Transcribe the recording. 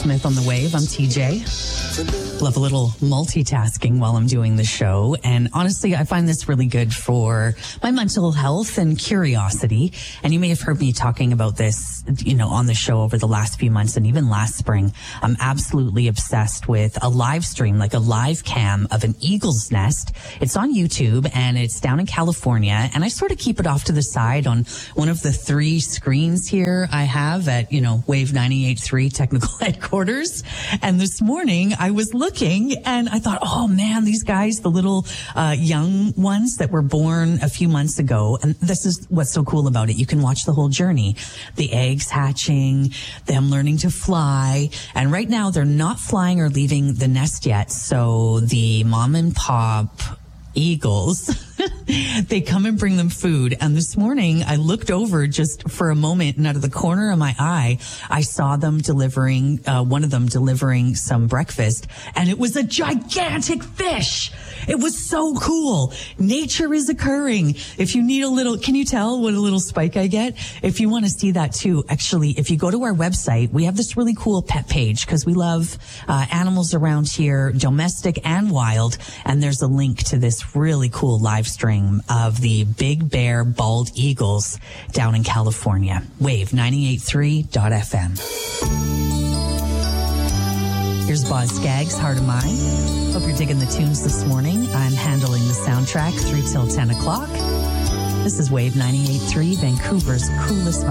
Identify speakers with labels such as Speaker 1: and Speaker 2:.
Speaker 1: Smith on the Wave. I'm TJ. Love a little multitasking while I'm doing the show. And honestly, I find this really good for my mental health and curiosity. And you may have heard me talking about this, on the show over the last few months and even last spring. I'm absolutely obsessed with a live stream, like a live cam of an eagle's nest. It's on YouTube and it's down in California. And I sort of keep it off to the side on one of the 3 screens here I have at, Wave 98.3 technical headquarters. And this morning I was looking and I thought, oh man, these guys, the little young ones that were born a few months ago. And this is what's so cool about it. You can watch the whole journey, the eggs hatching, them learning to fly. And right now they're not flying or leaving the nest yet. So the mom and pop eagles, they come and bring them food. And this morning I looked over just for a moment and out of the corner of my eye, I saw them delivering, one of them delivering some breakfast, and it was a gigantic fish. It was so cool. Nature is occurring. If you need can you tell what a little spike I get? If you want to see that too, actually, if you go to our website, we have this really cool pet page because we love animals around here, domestic and wild. And there's a link to this really cool live stream of the Big Bear bald eagles down in California. Wave 98.3.fm. Here's Boz Scaggs, Heart of Mine. Hope you're digging the tunes this morning. I'm handling the soundtrack through till 10 o'clock. This is Wave 98.3, Vancouver's coolest